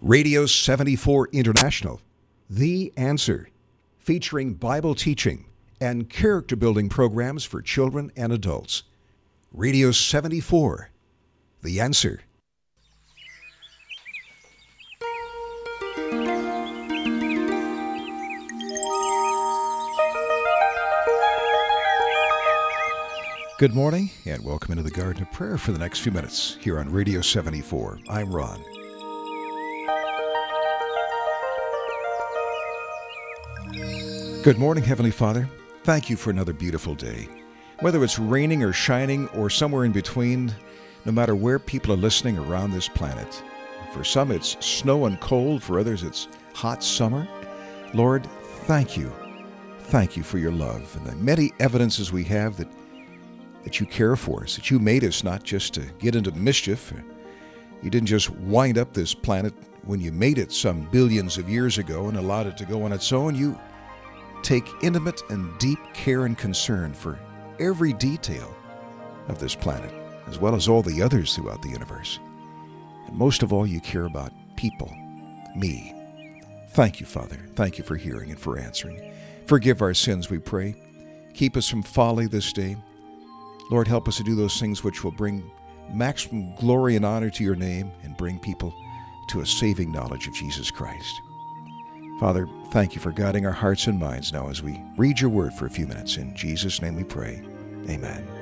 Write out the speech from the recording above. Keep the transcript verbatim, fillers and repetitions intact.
Radio seventy-four International, The Answer, featuring Bible teaching and character-building programs for children and adults. Radio seventy-four, The Answer. Good morning, and welcome into the Garden of Prayer for the next few minutes here on Radio seventy-four. I'm Ron. Good morning, Heavenly Father. Thank you for another beautiful day. Whether it's raining or shining or somewhere in between, no matter where people are listening around this planet. For some it's snow and cold, for others it's hot summer. Lord, thank you. Thank you for your love and the many evidences we have that that you care for us, that you made us not just to get into mischief. You didn't just wind up this planet when you made it some billions of years ago and allowed it to go on its own. You take intimate and deep care and concern for every detail of this planet, as well as all the others throughout the universe. And most of all, you care about people, me. Thank you, Father. Thank you for hearing and for answering. Forgive our sins, we pray. Keep us from folly this day. Lord, help us to do those things which will bring maximum glory and honor to your name and bring people to a saving knowledge of Jesus Christ. Father, thank you for guiding our hearts and minds now as we read your word for a few minutes. In Jesus' name we pray. Amen.